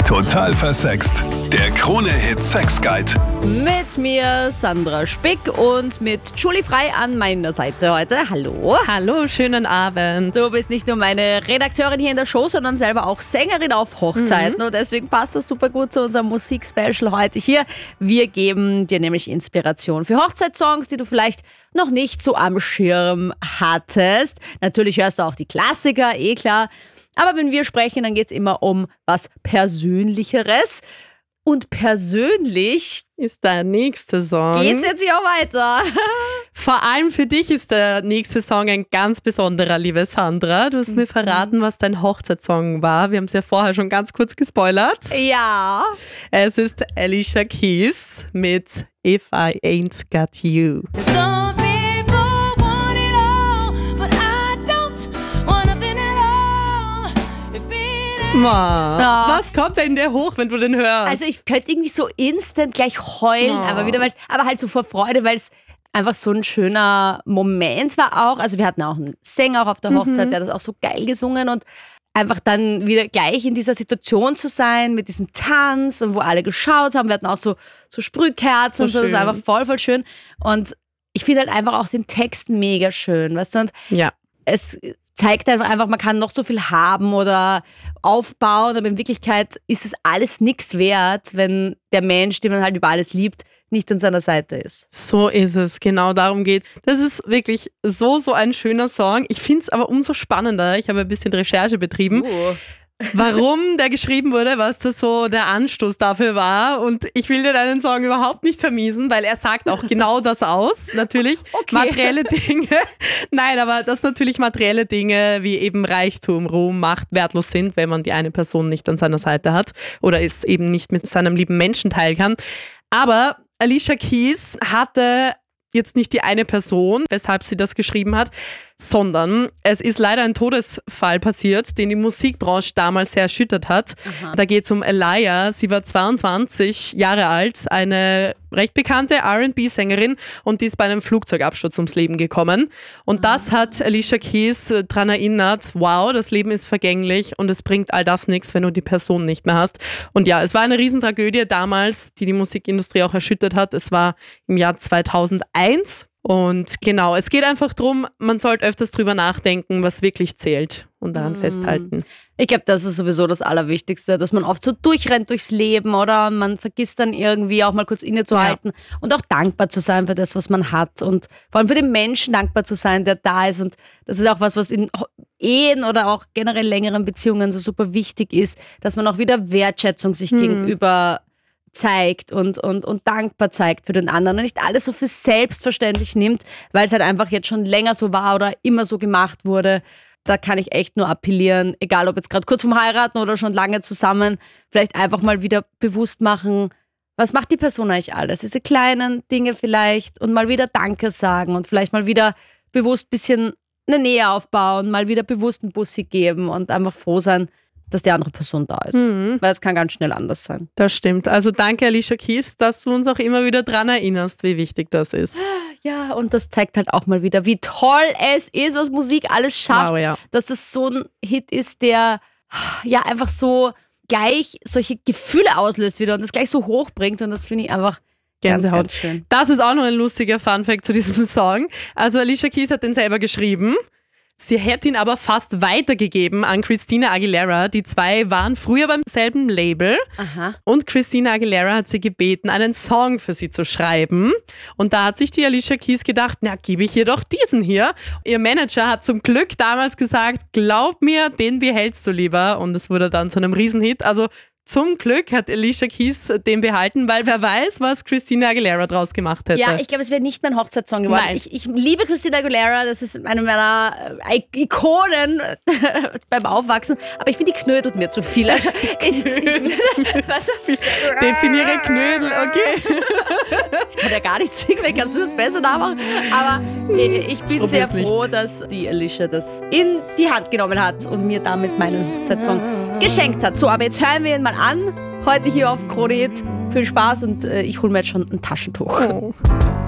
Total versext. Der Krone-Hit Sex Guide. Mit mir Sandra Spick und mit Julie Frei an meiner Seite heute. Hallo. Hallo, schönen Abend. Du bist nicht nur meine Redakteurin hier in der Show, sondern selber auch Sängerin auf Hochzeiten. Und deswegen passt das super gut zu unserem Musikspecial heute hier. Wir geben dir nämlich Inspiration für Hochzeitssongs, die du vielleicht noch nicht so am Schirm hattest. Natürlich hörst du auch die Klassiker, eh klar. Aber wenn wir sprechen, dann geht es immer um was Persönlicheres. Und persönlich ist der nächste Song. Geht's jetzt hier weiter. Vor allem für dich ist der nächste Song ein ganz besonderer, liebe Sandra. Du hast mir verraten, was dein Hochzeitssong war. Wir haben es ja vorher schon ganz kurz gespoilert. Ja. Es ist Alicia Keys mit If I Ain't Got You. Some people want it all, but I don't want nothing at all. If it ain't Ma, was kommt denn der hoch, wenn du den hörst? Also ich könnte irgendwie so instant gleich heulen, aber halt so vor Freude, weil es einfach so ein schöner Moment war auch. Also wir hatten auch einen Sänger auch auf der Hochzeit, der hat das auch so geil gesungen und einfach dann wieder gleich in dieser Situation zu sein mit diesem Tanz und wo alle geschaut haben. Wir hatten auch so Sprühkerzen und so, das war einfach voll schön. Und ich finde halt einfach auch den Text mega schön, weißt du? Und ja. Es zeigt einfach, man kann noch so viel haben oder aufbauen, aber in Wirklichkeit ist es alles nichts wert, wenn der Mensch, den man halt über alles liebt, nicht an seiner Seite ist. So ist es, genau darum geht's. Das ist wirklich so ein schöner Song. Ich finde es aber umso spannender. Ich habe ein bisschen Recherche betrieben. Warum der geschrieben wurde, was das so der Anstoß dafür war. Und ich will dir deinen Song überhaupt nicht vermiesen, weil er sagt auch genau das aus. Natürlich materielle Dinge. Nein, aber dass natürlich materielle Dinge wie eben Reichtum, Ruhm, Macht wertlos sind, wenn man die eine Person nicht an seiner Seite hat oder es eben nicht mit seinem lieben Menschen teilen kann. Aber Alicia Keys hatte jetzt nicht die eine Person, weshalb sie das geschrieben hat, sondern es ist leider ein Todesfall passiert, den die Musikbranche damals sehr erschüttert hat. Aha. Da geht es um Aaliyah. Sie war 22 Jahre alt, eine recht bekannte R&B-Sängerin und die ist bei einem Flugzeugabsturz ums Leben gekommen. Und das hat Alicia Keys daran erinnert, wow, das Leben ist vergänglich und es bringt all das nichts, wenn du die Person nicht mehr hast. Und ja, es war eine Riesentragödie damals, die die Musikindustrie auch erschüttert hat. Es war im Jahr 2001. Und genau, es geht einfach darum, man sollte öfters drüber nachdenken, was wirklich zählt und daran festhalten. Ich glaube, das ist sowieso das Allerwichtigste, dass man oft so durchrennt durchs Leben oder man vergisst dann irgendwie auch mal kurz innezuhalten und auch dankbar zu sein für das, was man hat und vor allem für den Menschen dankbar zu sein, der da ist. Und das ist auch was in Ehen oder auch generell längeren Beziehungen so super wichtig ist, dass man auch wieder Wertschätzung sich gegenüber zeigt und dankbar zeigt für den anderen und nicht alles so für selbstverständlich nimmt, weil es halt einfach jetzt schon länger so war oder immer so gemacht wurde. Da kann ich echt nur appellieren, egal ob jetzt gerade kurz vorm Heiraten oder schon lange zusammen, vielleicht einfach mal wieder bewusst machen, was macht die Person eigentlich alles? Diese kleinen Dinge vielleicht und mal wieder Danke sagen und vielleicht mal wieder bewusst ein bisschen eine Nähe aufbauen, mal wieder bewusst einen Bussi geben und einfach froh sein, dass die andere Person da ist. Weil es kann ganz schnell anders sein. Das stimmt. Also danke Alicia Keys, dass du uns auch immer wieder dran erinnerst, wie wichtig das ist. Ja, und das zeigt halt auch mal wieder, wie toll es ist, was Musik alles schafft. Wow, ja. Dass das so ein Hit ist, der ja einfach so gleich solche Gefühle auslöst wieder und das gleich so hochbringt und das finde ich einfach Gänsehaut. Ganz schön. Das ist auch noch ein lustiger Funfact zu diesem Song. Also Alicia Keys hat den selber geschrieben. Sie hätte ihn aber fast weitergegeben an Christina Aguilera. Die zwei waren früher beim selben Label. Aha. Und Christina Aguilera hat sie gebeten, einen Song für sie zu schreiben. Und da hat sich die Alicia Keys gedacht, na, gebe ich ihr doch diesen hier. Ihr Manager hat zum Glück damals gesagt, glaub mir, den behältst du lieber. Und es wurde dann zu einem Riesenhit. Also zum Glück hat Alicia Keys den behalten, weil wer weiß, was Christina Aguilera draus gemacht hätte. Ja, ich glaube, es wäre nicht mein Hochzeitssong geworden. Nein. Ich liebe Christina Aguilera, das ist eine meiner Ikonen beim Aufwachsen, aber ich finde, die knödelt mir zu viel. Also ich Definiere Knödel, okay. Ich kann ja gar nicht singen, weil kannst du das besser nachmachen. Aber ich bin sehr froh, dass die Alicia das in die Hand genommen hat und mir damit meinen Hochzeitssong geschenkt hat. So, aber jetzt hören wir ihn mal an. Heute hier auf Krone-Hit. Viel Spaß und ich hole mir jetzt schon ein Taschentuch. Oh.